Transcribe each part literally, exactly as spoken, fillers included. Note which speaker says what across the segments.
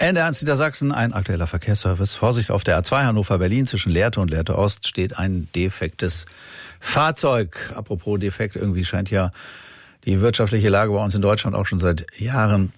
Speaker 1: N D R eins Niedersachsen, ein aktueller Verkehrsservice. Vorsicht, auf der A zwei Hannover-Berlin zwischen Lehrte und Lehrte Ost steht ein defektes Fahrzeug. Apropos defekt, irgendwie scheint ja die wirtschaftliche Lage bei uns in Deutschland auch schon seit Jahren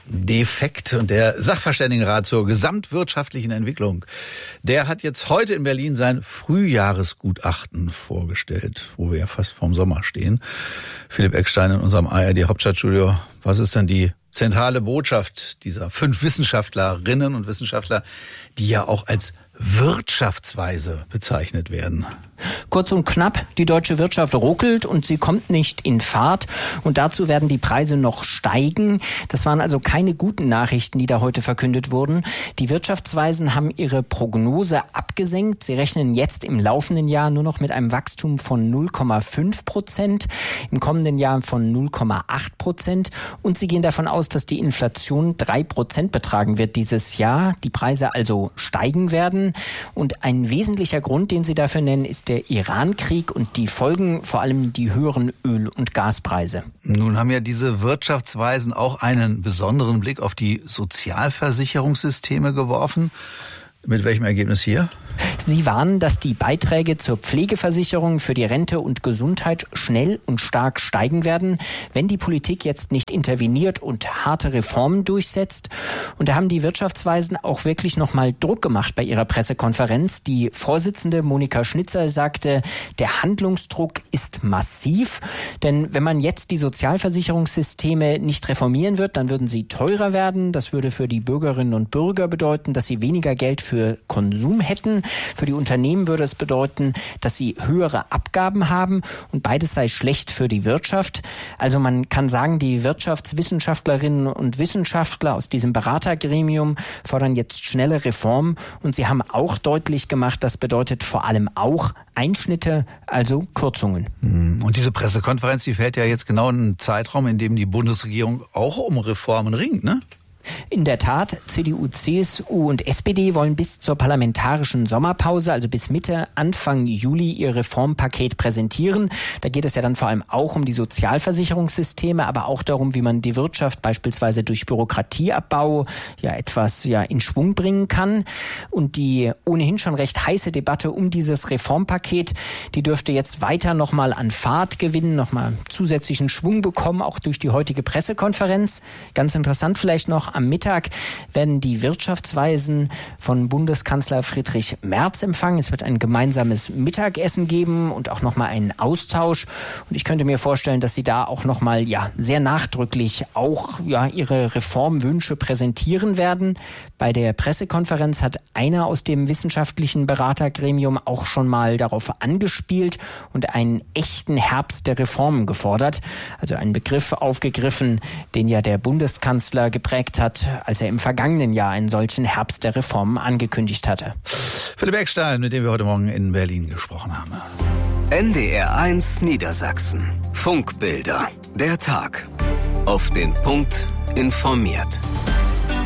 Speaker 1: defekt. Und der Sachverständigenrat zur gesamtwirtschaftlichen Entwicklung, der hat jetzt heute in Berlin sein Frühjahresgutachten vorgestellt, wo wir ja fast vorm Sommer stehen. Philipp Eckstein in unserem A R D-Hauptstadtstudio. Was ist denn die zentrale Botschaft dieser fünf Wissenschaftlerinnen und Wissenschaftler, die ja auch als Wirtschaftsweise bezeichnet werden?
Speaker 2: Kurz und knapp, die deutsche Wirtschaft ruckelt und sie kommt nicht in Fahrt. Und dazu werden die Preise noch steigen. Das waren also keine guten Nachrichten, die da heute verkündet wurden. Die Wirtschaftsweisen haben ihre Prognose abgesenkt. Sie rechnen jetzt im laufenden Jahr nur noch mit einem Wachstum von null Komma fünf Prozent, im kommenden Jahr von null Komma acht Prozent. Und sie gehen davon aus, dass die Inflation drei Prozent betragen wird dieses Jahr. Die Preise also steigen werden. Und ein wesentlicher Grund, den sie dafür nennen, ist der Iran-Krieg und die Folgen, vor allem die höheren Öl- und Gaspreise.
Speaker 1: Nun haben ja diese Wirtschaftsweisen auch einen besonderen Blick auf die Sozialversicherungssysteme geworfen. Mit welchem Ergebnis hier?
Speaker 2: Sie warnen, dass die Beiträge zur Pflegeversicherung für die Rente und Gesundheit schnell und stark steigen werden, wenn die Politik jetzt nicht interveniert und harte Reformen durchsetzt. Und da haben die Wirtschaftsweisen auch wirklich nochmal Druck gemacht bei ihrer Pressekonferenz. Die Vorsitzende Monika Schnitzer sagte, der Handlungsdruck ist massiv, denn wenn man jetzt die Sozialversicherungssysteme nicht reformieren wird, dann würden sie teurer werden. Das würde für die Bürgerinnen und Bürger bedeuten, dass sie weniger Geld für Konsum hätten. Für die Unternehmen würde es bedeuten, dass sie höhere Abgaben haben und beides sei schlecht für die Wirtschaft. Also man kann sagen, die Wirtschaftswissenschaftlerinnen und Wissenschaftler aus diesem Beratergremium fordern jetzt schnelle Reformen und sie haben auch deutlich gemacht, das bedeutet vor allem auch Einschnitte, also Kürzungen.
Speaker 1: Und diese Pressekonferenz, die fällt ja jetzt genau in einen Zeitraum, in dem die Bundesregierung auch um Reformen ringt, ne?
Speaker 2: In der Tat, C D U, C S U und S P D wollen bis zur parlamentarischen Sommerpause, also bis Mitte, Anfang Juli, ihr Reformpaket präsentieren. Da geht es ja dann vor allem auch um die Sozialversicherungssysteme, aber auch darum, wie man die Wirtschaft beispielsweise durch Bürokratieabbau ja etwas ja in Schwung bringen kann. Und die ohnehin schon recht heiße Debatte um dieses Reformpaket, die dürfte jetzt weiter nochmal an Fahrt gewinnen, nochmal zusätzlichen Schwung bekommen, auch durch die heutige Pressekonferenz. Ganz interessant vielleicht noch, am Mittag werden die Wirtschaftsweisen von Bundeskanzler Friedrich Merz empfangen. Es wird ein gemeinsames Mittagessen geben und auch nochmal einen Austausch. Und ich könnte mir vorstellen, dass sie da auch nochmal ja, sehr nachdrücklich auch ja, ihre Reformwünsche präsentieren werden. Bei der Pressekonferenz hat einer aus dem wissenschaftlichen Beratergremium auch schon mal darauf angespielt und einen echten Herbst der Reformen gefordert. Also einen Begriff aufgegriffen, den ja der Bundeskanzler geprägt hat, hat, als er im vergangenen Jahr einen solchen Herbst der Reformen angekündigt hatte.
Speaker 1: Philipp Eckstein, mit dem wir heute Morgen in Berlin gesprochen haben.
Speaker 3: N D R eins Niedersachsen. Funkbilder. Der Tag. Auf den Punkt informiert.